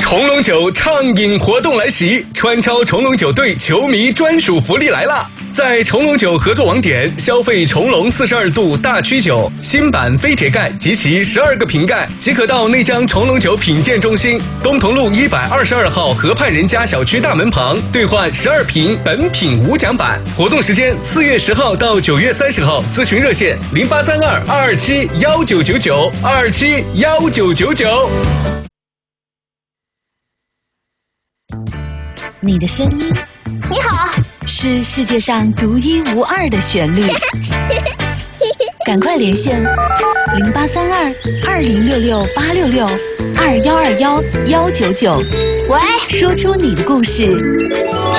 重龙酒畅饮活动来袭，川超重龙酒队球迷专属福利来啦！在重龙酒合作网点消费重龙42度大曲酒新版飞铁盖及其12个瓶盖，即可到内江重龙酒品鉴中心东同路122号河畔人家小区大门旁兑换12瓶本品无奖版。活动时间4月10号到9月30号，咨询热线0832-227-1999 你的声音， 你好， 是世界上独一无二的旋律。赶快连线0832-2066-866-2121-199， 喂， 说出你的故事。